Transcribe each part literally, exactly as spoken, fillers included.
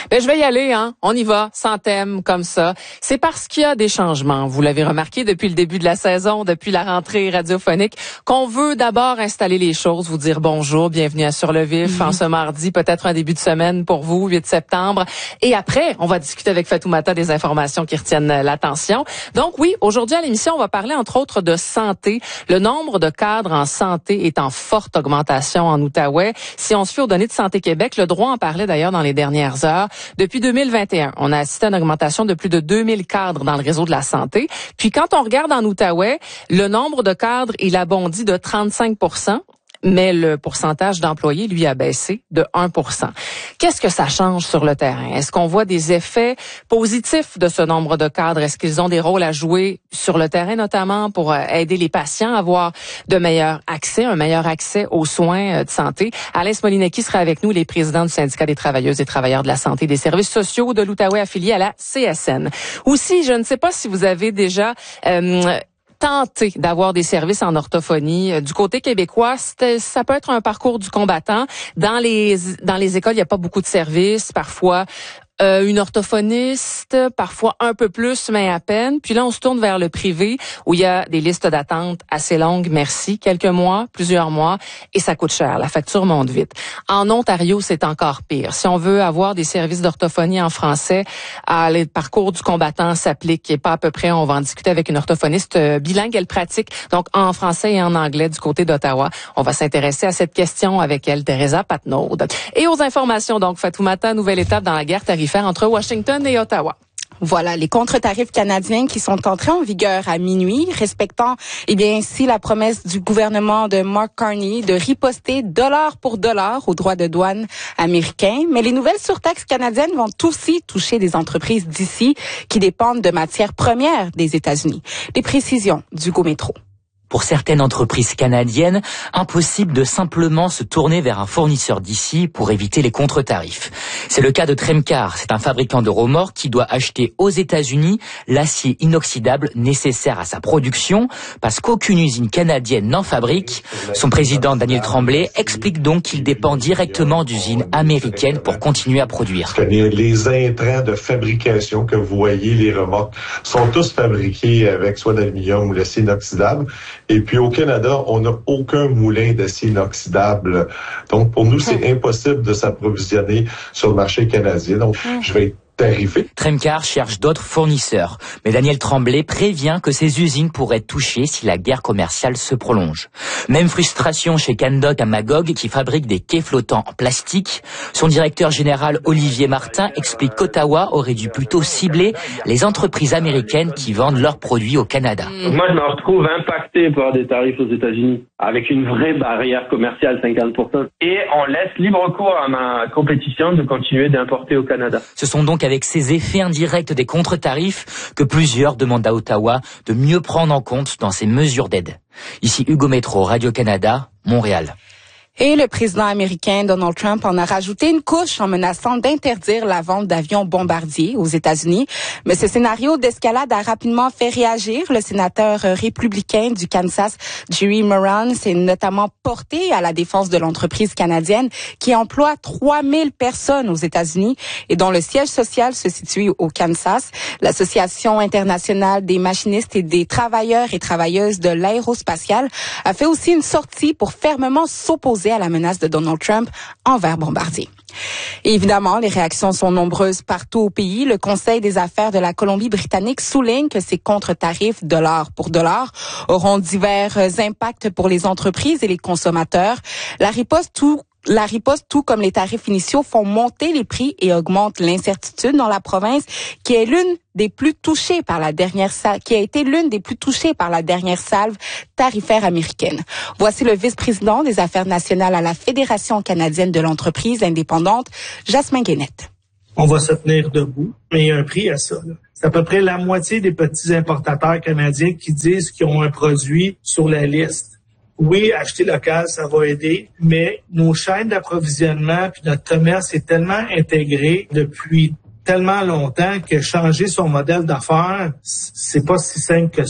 Ben, je vais y aller, hein. On y va, sans thème, comme ça. C'est parce qu'il y a des changements. Vous l'avez remarqué depuis le début de la saison, depuis la rentrée radiophonique, qu'on veut d'abord installer les choses, vous dire bonjour, bienvenue à Sur le Vif, mm-hmm. en ce mardi, peut-être un début de semaine pour vous, huit septembre. Et après, on va discuter avec Fatoumata des informations qui retiennent l'attention. Donc oui, aujourd'hui à l'émission, on va parler entre autres de santé. Le nombre de cadres en santé est en forte augmentation en Outaouais. Si on se fie aux données de Santé Québec, le droit en parlait d'ailleurs dans les dernières heures. Depuis deux mille vingt et un, on a assisté à une augmentation de plus de deux mille cadres dans le réseau de la santé. Puis quand on regarde en Outaouais, le nombre de cadres, il a bondi de trente-cinq pour cent. Mais le pourcentage d'employés, lui, a baissé de un pour cent. Qu'est-ce que ça change sur le terrain? Est-ce qu'on voit des effets positifs de ce nombre de cadres? Est-ce qu'ils ont des rôles à jouer sur le terrain, notamment pour aider les patients à avoir de meilleurs accès, un meilleur accès aux soins de santé? Alain Smolinecki sera avec nous, les présidents du syndicat des travailleuses et travailleurs de la santé et des services sociaux de l'Outaouais affilié à la C S N. Aussi, je ne sais pas si vous avez déjà... Euh, tenter d'avoir des services en orthophonie. Du côté québécois, ça peut être un parcours du combattant. Dans les dans les écoles, il n'y a pas beaucoup de services. Parfois, euh, une orthophoniste, parfois un peu plus, mais à peine. Puis là, on se tourne vers le privé où il y a des listes d'attente assez longues, merci, quelques mois, plusieurs mois, et ça coûte cher. La facture monte vite. En Ontario, c'est encore pire. Si on veut avoir des services d'orthophonie en français, euh, le parcours du combattant s'applique et pas à peu près. On va en discuter avec une orthophoniste euh, bilingue. Elle pratique donc en français et en anglais du côté d'Ottawa. On va s'intéresser à cette question avec elle, Teresa Patnaud. Et aux informations, donc, Fatoumata, nouvelle étape dans la guerre tarifaire entre Washington et Ottawa. Voilà, les contre-tarifs canadiens qui sont entrés en vigueur à minuit, respectant eh bien ainsi la promesse du gouvernement de Mark Carney de riposter dollar pour dollar aux droits de douane américains. Mais les nouvelles surtaxes canadiennes vont aussi toucher des entreprises d'ici qui dépendent de matières premières des États-Unis. Les précisions d'Hugo Métro. Pour certaines entreprises canadiennes, impossible de simplement se tourner vers un fournisseur d'ici pour éviter les contre-tarifs. C'est le cas de Tremcar, c'est un fabricant de remorques qui doit acheter aux États-Unis l'acier inoxydable nécessaire à sa production parce qu'aucune usine canadienne n'en fabrique. Son président Daniel Tremblay explique donc qu'il dépend directement d'usines américaines pour continuer à produire. Les intrants de fabrication que vous voyez, les remorques, sont tous fabriqués avec soit l'aluminium ou l'acier inoxydable. Et puis au Canada, on n'a aucun moulin d'acier inoxydable. Donc pour nous, c'est impossible de s'approvisionner sur le marché canadien. Donc je vais être tarifé. Tremcar cherche d'autres fournisseurs, mais Daniel Tremblay prévient que ces usines pourraient être touchées si la guerre commerciale se prolonge. Même frustration chez Candoc à Magog qui fabrique des quais flottants en plastique. Son directeur général Olivier Martin explique qu'Ottawa aurait dû plutôt cibler les entreprises américaines qui vendent leurs produits au Canada. Moi, je me retrouve impacté par des tarifs aux États-Unis avec une vraie barrière commerciale cinquante pour cent et on laisse libre cours à ma compétition de continuer d'importer au Canada. Ce sont donc avec ces effets indirects des contre-tarifs que plusieurs demandent à Ottawa de mieux prendre en compte dans ces mesures d'aide. Ici Hugo Métro, Radio-Canada, Montréal. Et le président américain Donald Trump en a rajouté une couche en menaçant d'interdire la vente d'avions bombardiers aux États-Unis. Mais ce scénario d'escalade a rapidement fait réagir. Le sénateur républicain du Kansas, Jerry Moran, s'est notamment porté à la défense de l'entreprise canadienne qui emploie trois mille personnes aux États-Unis et dont le siège social se situe au Kansas. L'Association internationale des machinistes et des travailleurs et travailleuses de l'aérospatiale a fait aussi une sortie pour fermement s'opposer à la menace de Donald Trump envers Bombardier. Et évidemment, les réactions sont nombreuses partout au pays. Le Conseil des affaires de la Colombie-Britannique souligne que ces contre-tarifs dollar pour dollar auront divers impacts pour les entreprises et les consommateurs. La riposte tout La riposte, tout comme les tarifs initiaux, font monter les prix et augmentent l'incertitude dans la province, qui est l'une des plus touchées par la dernière salve, qui a été l'une des plus touchées par la dernière salve tarifaire américaine. Voici le vice-président des affaires nationales à la Fédération canadienne de l'entreprise indépendante, Jasmin Guénette. On va se tenir debout, mais il y a un prix à ça, là. C'est à peu près la moitié des petits importateurs canadiens qui disent qu'ils ont un produit sur la liste. Oui, acheter local, ça va aider, mais nos chaînes d'approvisionnement puis notre commerce est tellement intégré depuis tellement longtemps que changer son modèle d'affaires, c'est pas si simple que ça.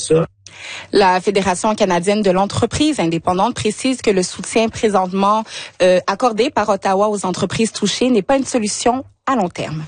La Fédération canadienne de l'entreprise indépendante précise que le soutien présentement euh, accordé par Ottawa aux entreprises touchées n'est pas une solution à long terme.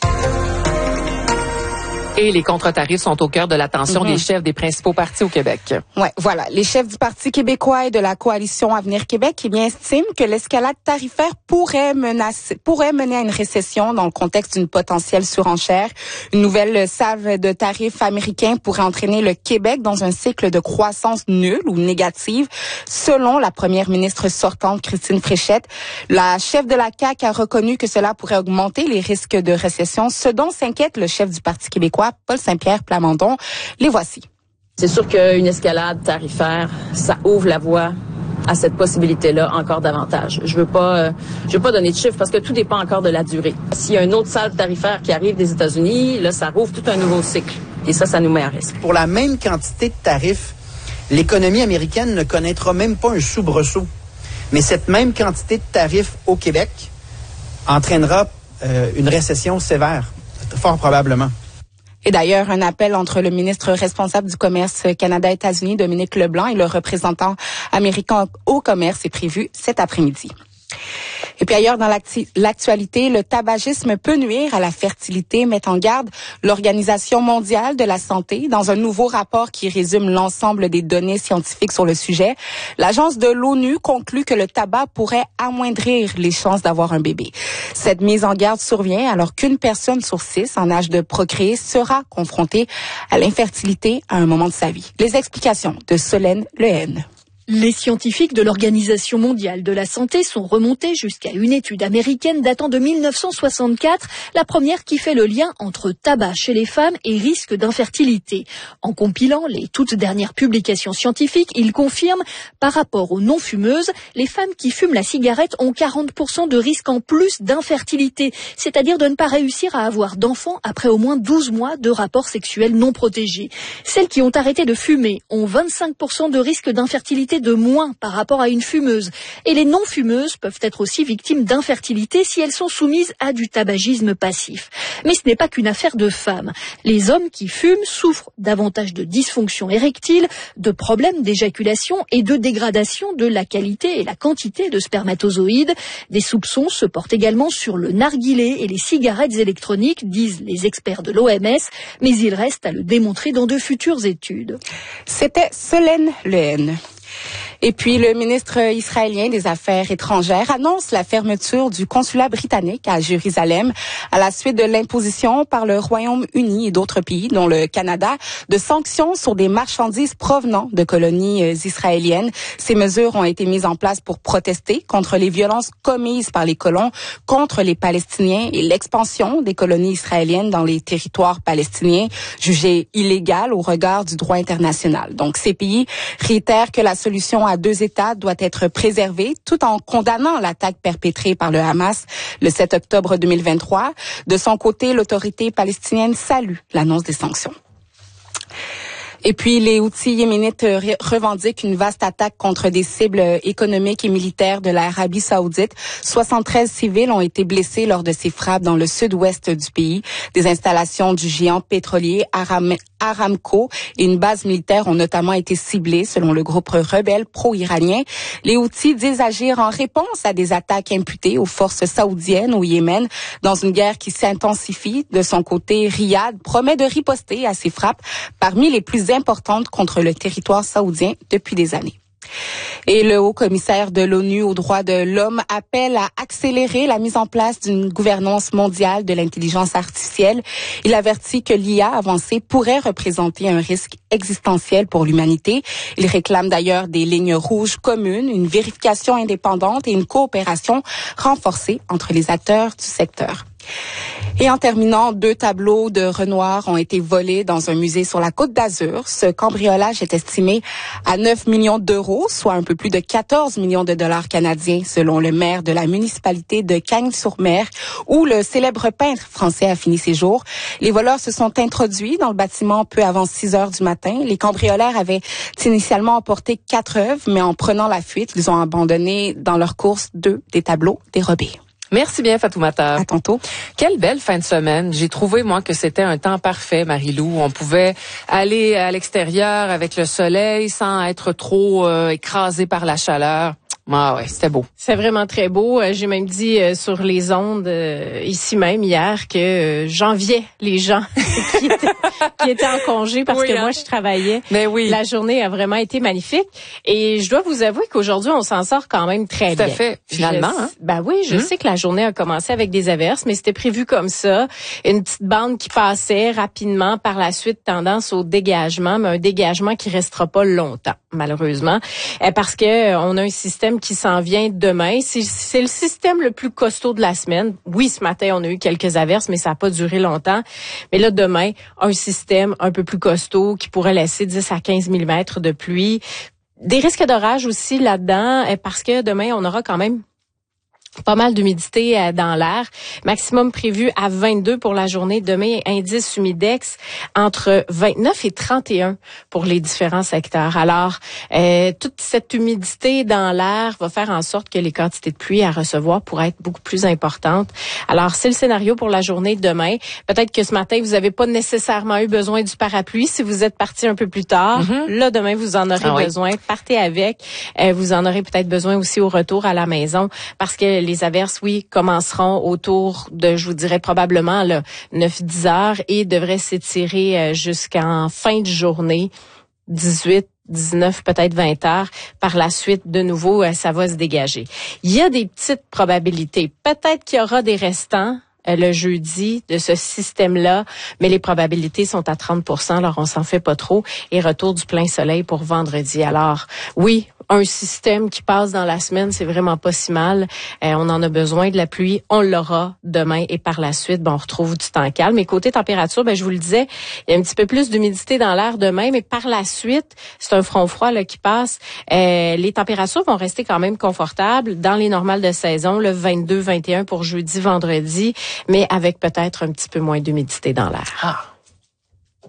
Et les contre-tarifs sont au cœur de l'attention mm-hmm. des chefs des principaux partis au Québec. Ouais, voilà. Les chefs du Parti québécois et de la coalition Avenir Québec eh bien, estiment que l'escalade tarifaire pourrait, menacer, pourrait mener à une récession dans le contexte d'une potentielle surenchère. Une nouvelle salve de tarifs américains pourrait entraîner le Québec dans un cycle de croissance nulle ou négative, selon la première ministre sortante Christine Fréchette. La chef de la C A Q a reconnu que cela pourrait augmenter les risques de récession, ce dont s'inquiète le chef du Parti québécois, Paul Saint-Pierre Plamondon. Les voici. C'est sûr qu'une escalade tarifaire, ça ouvre la voie à cette possibilité-là encore davantage. Je veux pas, euh, je veux pas donner de chiffres parce que tout dépend encore de la durée. S'il y a une autre salve tarifaire qui arrive des États-Unis, là, ça rouvre tout un nouveau cycle. Et ça, ça nous met à risque. Pour la même quantité de tarifs, l'économie américaine ne connaîtra même pas un soubresaut. Mais cette même quantité de tarifs au Québec entraînera euh, une récession sévère, fort probablement. Et d'ailleurs, un appel entre le ministre responsable du commerce Canada-États-Unis, Dominique Leblanc, et le représentant américain au commerce est prévu cet après-midi. Et puis ailleurs dans l'actu- l'actualité, le tabagisme peut nuire à la fertilité, met en garde l'Organisation mondiale de la santé dans un nouveau rapport qui résume l'ensemble des données scientifiques sur le sujet. L'agence de l'ONU conclut que le tabac pourrait amoindrir les chances d'avoir un bébé. Cette mise en garde survient alors qu'une personne sur six en âge de procréer sera confrontée à l'infertilité à un moment de sa vie. Les explications de Solène Lehen. Les scientifiques de l'Organisation mondiale de la santé sont remontés jusqu'à une étude américaine datant de mille neuf cent soixante-quatre, la première qui fait le lien entre tabac chez les femmes et risque d'infertilité. En compilant les toutes dernières publications scientifiques, ils confirment, par rapport aux non-fumeuses, les femmes qui fument la cigarette ont quarante pour cent de risque en plus d'infertilité, c'est-à-dire de ne pas réussir à avoir d'enfants après au moins douze mois de rapports sexuels non protégés. Celles qui ont arrêté de fumer ont vingt-cinq pour cent de risque d'infertilité de moins par rapport à une fumeuse. Et les non-fumeuses peuvent être aussi victimes d'infertilité si elles sont soumises à du tabagisme passif. Mais ce n'est pas qu'une affaire de femmes. Les hommes qui fument souffrent davantage de dysfonction érectile, de problèmes d'éjaculation et de dégradation de la qualité et la quantité de spermatozoïdes. Des soupçons se portent également sur le narguilé et les cigarettes électroniques, disent les experts de l'O M S, mais il reste à le démontrer dans de futures études. C'était Solène Lehen. Et puis, le ministre israélien des Affaires étrangères annonce la fermeture du consulat britannique à Jérusalem à la suite de l'imposition par le Royaume-Uni et d'autres pays, dont le Canada, de sanctions sur des marchandises provenant de colonies israéliennes. Ces mesures ont été mises en place pour protester contre les violences commises par les colons contre les Palestiniens et l'expansion des colonies israéliennes dans les territoires palestiniens, jugées illégales au regard du droit international. Donc, ces pays réitèrent que la solution à deux États doit être préservée tout en condamnant l'attaque perpétrée par le Hamas le sept octobre deux mille vingt-trois. De son côté, l'autorité palestinienne salue l'annonce des sanctions. Et puis, les Houthis yéménites revendiquent une vaste attaque contre des cibles économiques et militaires de l'Arabie saoudite. soixante-treize civils ont été blessés lors de ces frappes dans le sud-ouest du pays. Des installations du géant pétrolier Aram- Aramco et une base militaire ont notamment été ciblées, selon le groupe rebelle pro-iranien. Les Houthis disent agir en réponse à des attaques imputées aux forces saoudiennes au Yémen dans une guerre qui s'intensifie. De son côté, Riyad promet de riposter à ces frappes parmi les plus importante contre le territoire saoudien depuis des années. Et le haut-commissaire de l'ONU aux droits de l'homme appelle à accélérer la mise en place d'une gouvernance mondiale de l'intelligence artificielle. Il avertit que l'I A avancée pourrait représenter un risque existentiel pour l'humanité. Il réclame d'ailleurs des lignes rouges communes, une vérification indépendante et une coopération renforcée entre les acteurs du secteur. Et en terminant, deux tableaux de Renoir ont été volés dans un musée sur la Côte d'Azur. Ce cambriolage est estimé à neuf millions d'euros, soit un peu plus de quatorze millions de dollars canadiens, selon le maire de la municipalité de Cagnes-sur-Mer, où le célèbre peintre français a fini ses jours. Les voleurs se sont introduits dans le bâtiment peu avant six heures du matin. Les cambrioleurs avaient initialement emporté quatre œuvres, mais en prenant la fuite, ils ont abandonné dans leur course deux des tableaux dérobés. Merci bien, Fatoumata. À tantôt. Quelle belle fin de semaine. J'ai trouvé, moi, que c'était un temps parfait, Marie-Lou. On pouvait aller à l'extérieur avec le soleil sans être trop euh, écrasé par la chaleur. Ah ouais, c'était beau. C'est vraiment très beau. J'ai même dit euh, sur les ondes euh, ici même hier que euh, j'enviais les gens qui, étaient, qui étaient en congé parce oui, que hein? moi je travaillais. Mais oui. La journée a vraiment été magnifique et je dois vous avouer qu'aujourd'hui on s'en sort quand même très Tout bien. Tout à fait. Finalement. Je, hein? Ben oui, je hum. sais que la journée a commencé avec des averses, mais c'était prévu comme ça. Une petite bande qui passait rapidement, par la suite tendance au dégagement, mais un dégagement qui restera pas longtemps malheureusement, parce que on a un système qui s'en vient demain. C'est, c'est le système le plus costaud de la semaine. Oui, ce matin, on a eu quelques averses, mais ça n'a pas duré longtemps. Mais là, demain, un système un peu plus costaud qui pourrait laisser dix à quinze millimètres de pluie. Des risques d'orage aussi là-dedans, parce que demain, on aura quand même pas mal d'humidité euh, dans l'air. Maximum prévu à vingt-deux pour la journée. Demain, indice humidex entre vingt-neuf et trente et un pour les différents secteurs. Alors, euh, toute cette humidité dans l'air va faire en sorte que les quantités de pluie à recevoir pourraient être beaucoup plus importantes. Alors, c'est le scénario pour la journée de demain. Peut-être que ce matin, vous n'avez pas nécessairement eu besoin du parapluie si vous êtes parti un peu plus tard. Mm-hmm. Là, demain, vous en aurez ah, besoin. Oui. Partez avec. Euh, vous en aurez peut-être besoin aussi au retour à la maison parce que les averses, oui, commenceront autour de, je vous dirais probablement, là, neuf à dix heures et devraient s'étirer jusqu'en fin de journée, dix-huit, dix-neuf, peut-être vingt heures. Par la suite, de nouveau, ça va se dégager. Il y a des petites probabilités. Peut-être qu'il y aura des restants le jeudi de ce système-là, mais les probabilités sont à trente pour cent, alors on s'en fait pas trop. Et retour du plein soleil pour vendredi. Alors, oui, un système qui passe dans la semaine, c'est vraiment pas si mal. Euh, on en a besoin de la pluie, on l'aura demain et par la suite, ben, on retrouve du temps calme. Et côté température, ben, je vous le disais, il y a un petit peu plus d'humidité dans l'air demain, mais par la suite, c'est un front froid là qui passe. Euh, les températures vont rester quand même confortables dans les normales de saison, le vingt-deux vingt et un pour jeudi, vendredi, mais avec peut-être un petit peu moins d'humidité dans l'air. Ah.